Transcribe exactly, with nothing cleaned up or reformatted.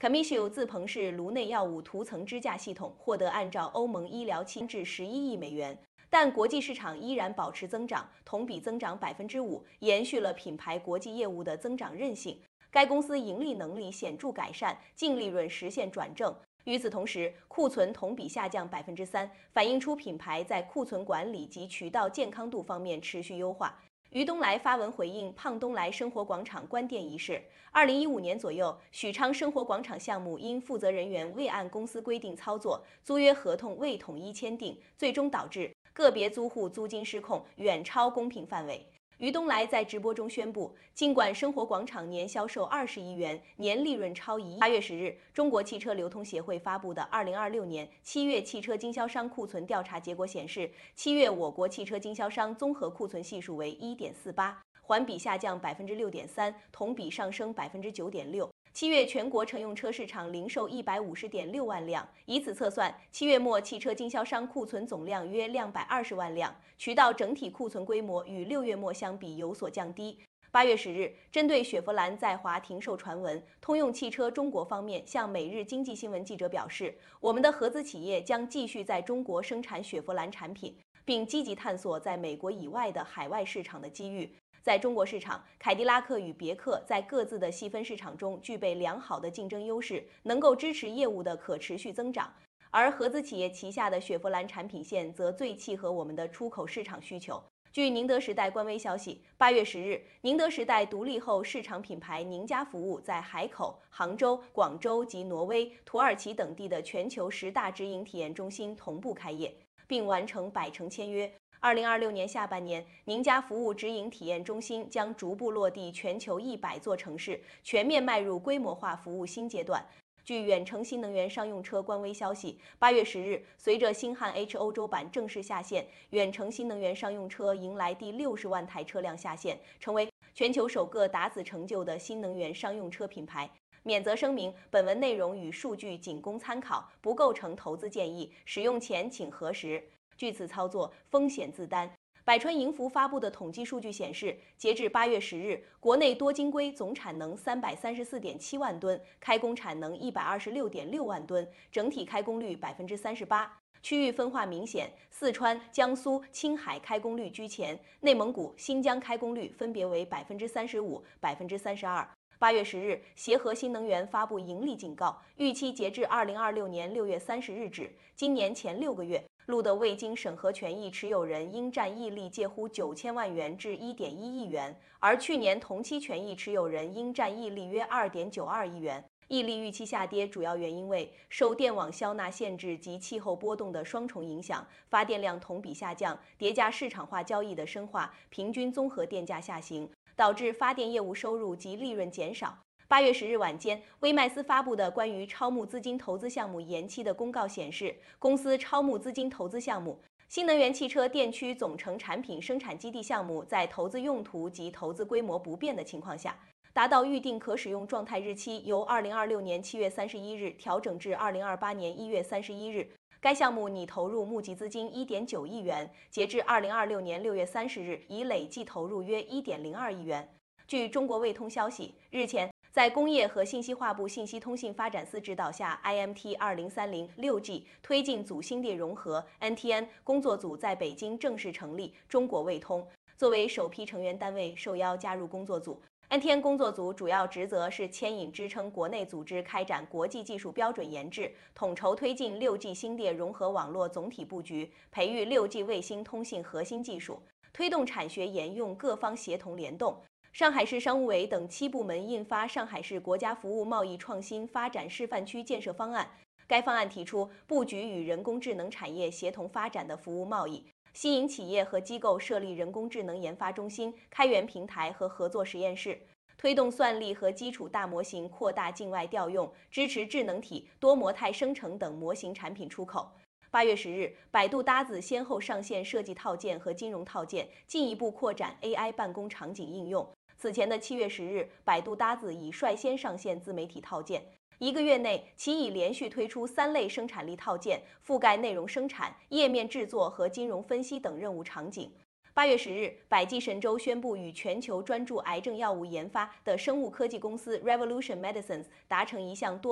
Comicio 自鹏式颅内药物涂层支架系统获得按照欧盟医疗期至十一亿美元，但国际市场依然保持增长，同比增长百分之五，延续了品牌国际业务的增长韧性。该公司盈利能力显著改善，净利润实现转正。与此同时，库存同比下降百分之三，反映出品牌在库存管理及渠道健康度方面持续优化。于东来发文回应胖东来生活广场关店一事。二零一五年左右，许昌生活广场项目因负责人员未按公司规定操作，租约合同未统一签订，最终导致个别租户租金失控，远超公平范围。于东来在直播中宣布，尽管生活广场年销售二十亿元，年利润超一亿。八月十日，中国汽车流通协会发布的二零二六年七月汽车经销商库存调查结果显示，七月我国汽车经销商综合库存系数为 一点四八，环比下降百分之六点三，同比上升百分之九点六。七月全国乘用车市场零售一百五十点六万辆，以此测算，七月末汽车经销商库存总量约两百二十万辆，渠道整体库存规模与六月末相比有所降低。八月十日，针对雪佛兰在华停售传闻，通用汽车中国方面向每日经济新闻记者表示，我们的合资企业将继续在中国生产雪佛兰产品，并积极探索在美国以外的海外市场的机遇。在中国市场，凯迪拉克与别克在各自的细分市场中具备良好的竞争优势，能够支持业务的可持续增长。而合资企业旗下的雪佛兰产品线则最契合我们的出口市场需求。据宁德时代官微消息，八月十日，宁德时代独立后市场品牌宁家服务在海口、杭州、广州及挪威、土耳其等地的全球十大直营体验中心同步开业，并完成百城签约。二零二六年下半年，宁家服务直营体验中心将逐步落地全球一百座城市，全面迈入规模化服务新阶段。据远程新能源商用车官微消息，八月十日，随着星汉 H 欧洲版正式下线，远程新能源商用车迎来第六十万台车辆下线，成为全球首个达此成就的新能源商用车品牌。免责声明：本文内容与数据仅供参考，不构成投资建议，使用前请核实。据此操作，风险自担。百川盈福发布的统计数据显示，截至八月十日，国内多晶硅总产能三百三十四点七万吨，开工产能一百二十六点六万吨，整体开工率百分之三十八。区域分化明显，四川、江苏、青海开工率居前，内蒙古、新疆开工率分别为百分之三十五、百分之三十二。八月十日，协和新能源发布盈利警告，预期截至二零二六年六月三十日止，今年前六个月，录得未经审核权益持有人应占溢利介乎九千万元至一点一亿元，而去年同期权益持有人应占溢利约二点九二亿元。溢利预期下跌，主要原因为受电网销纳限制及气候波动的双重影响，发电量同比下降，叠加市场化交易的深化，平均综合电价下行，导致发电业务收入及利润减少。八月十日晚间，威迈斯发布的关于超募资金投资项目延期的公告显示，公司超募资金投资项目新能源汽车电驱总成产品生产基地项目在投资用途及投资规模不变的情况下，达到预定可使用状态日期由二零二六年七月三十一日调整至二零二八年一月三十一日。该项目拟投入募集资金一点九亿元，截至二零二六年六月三十日，已累计投入约一点零二亿元。据中国卫通消息，日前，在工业和信息化部信息通信发展司指导下 ，I M T 二零三零 六 G 推进组芯列融合 N T N 工作组在北京正式成立，中国卫通作为首批成员单位受邀加入工作组。N T N 工作组主要职责是牵引支撑国内组织开展国际技术标准研制，统筹推进 六 G 芯列融合网络总体布局，培育 六 G 卫星通信核心技术，推动产学研用各方协同联动。上海市商务委等七部门印发《上海市国家服务贸易创新发展示范区建设方案》。该方案提出布局与人工智能产业协同发展的服务贸易，吸引企业和机构设立人工智能研发中心、开源平台和合作实验室，推动算力和基础大模型扩大境外调用，支持智能体、多模态生成等模型产品出口。八月十日，百度搭子先后上线设计套件和金融套件，进一步扩展 A I 办公场景应用。此前的七月十日，百度搭子已率先上线自媒体套件。一个月内，其已连续推出三类生产力套件，覆盖内容生产、页面制作和金融分析等任务场景。八月十日，百济神州宣布与全球专注癌症药物研发的生物科技公司 Revolution Medicines 达成一项多